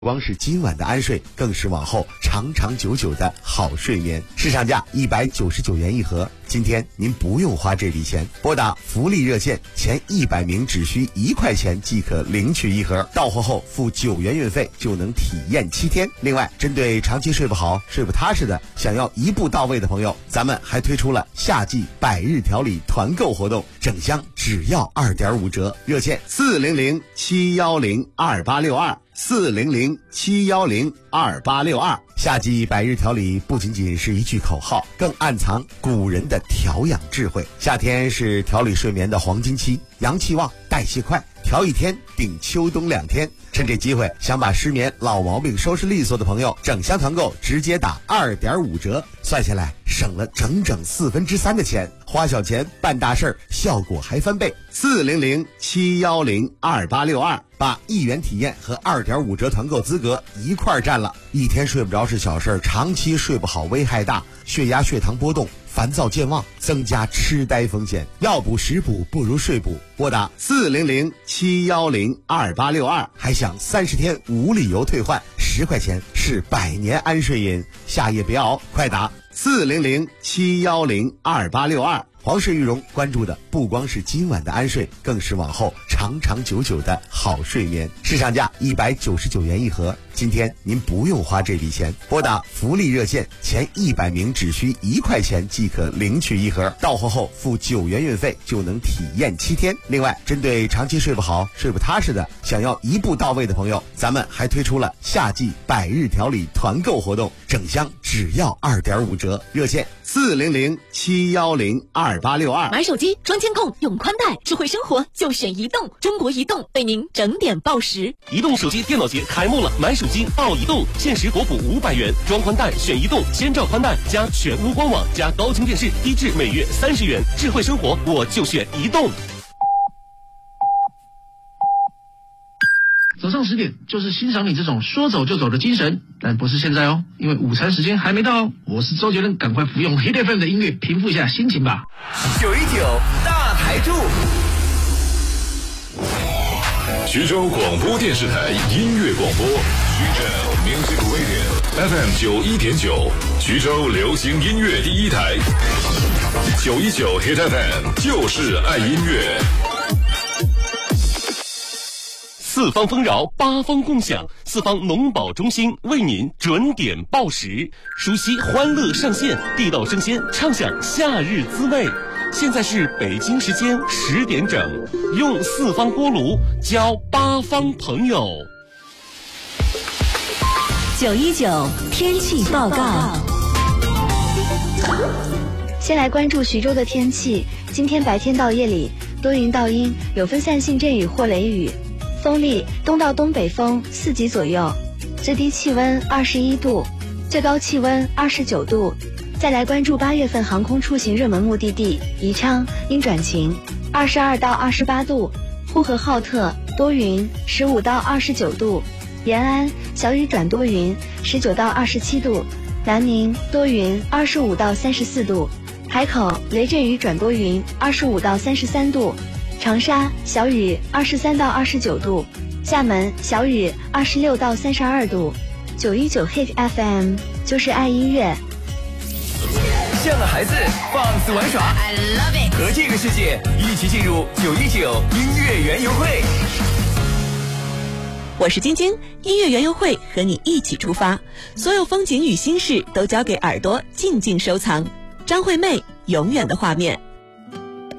光是今晚的安睡，更是往后长长久久的好睡眠。市场价199元一盒，今天您不用花这笔钱，拨打福利热线，前100名只需1块钱即可领取一盒，到货后付9元运费就能体验7天。另外，针对长期睡不好、睡不踏实的，想要一步到位的朋友，咱们还推出了夏季百日调理团购活动，整箱只要2.5折，热线400-710-2862。400-710-2862。夏季百日调理不仅仅是一句口号，更暗藏古人的调养智慧。夏天是调理睡眠的黄金期，阳气旺，代谢快，调1天顶秋冬2天。趁这机会，想把失眠老毛病收拾利索的朋友，整箱团购直接打2.5折，算下来省了整整3/4的钱，花小钱办大事儿，效果还翻倍。400-710-2862，把1元体验和2.5折团购资格一块儿占了。一天睡不着是小事儿，长期睡不好危害大，血压血糖波动，烦躁健忘，增加痴呆风险。药补食补不如睡补，拨打400-710-2862，还享30天无理由退换，10块钱是100年安睡饮。夏夜别熬，快打400-710-2862。皇氏玉荣关注的不光是今晚的安睡，更是往后长长久久的好睡眠。市场价199元一盒，今天您不用花这笔钱，拨打福利热线，前100名只需1块钱即可领取一盒，到货后付9元运费就能体验7天。另外，针对长期睡不好、睡不踏实的，想要一步到位的朋友，咱们还推出了夏季百日调理团购活动，整箱只要2.5折，热线400-710-2862。 买手机装监控用宽带，智慧生活就选移动。中国移动为您整点报时。 移动手机电脑节开幕了，买手机报移动，限时国补500元，装宽带选移动，千兆宽带加全屋光网加高清电视，低至每月30元。智慧生活我就选移动。 早上10点就是欣赏你这种说走就走的精神，但不是现在哦，因为午餐时间还没到哦。我是周杰伦，赶快服用 Hit FM 的音乐，平复一下心情吧。 919大台柱， 徐州广播电视台音乐广播，徐州 Music Radio FM 91.9，徐州流行音乐第一台。919 Hit FM 就是爱音乐。 四方丰饶，八方共享，四方农保中心为您准点报时，熟悉欢乐上线，地道生鲜，畅享夏日滋味。现在是北京时间10点整，用四方锅炉交八方朋友。 919天气报告。先来关注徐州的天气，今天白天到夜里多云到阴，有分散性阵雨或雷雨。风力东到东北风4级左右，最低气温21度，最高气温29度。再来关注8月份航空出行热门目的地，宜昌阴转晴，22到28度；呼和浩特多云，15到29度；延安小雨转多云，19到27度；南宁多云，25到34度；海口雷阵雨转多云，25到33度。长沙小雨23到29度，厦门小雨26到32度。919 Hit FM 就是爱音乐。 像个孩子放肆玩耍 I love it， 和这个世界一起进入919音乐园游会。 我是晶晶，音乐园游会和你一起出发，所有风景与心事都交给耳朵静静收藏。张惠妹，永远的画面。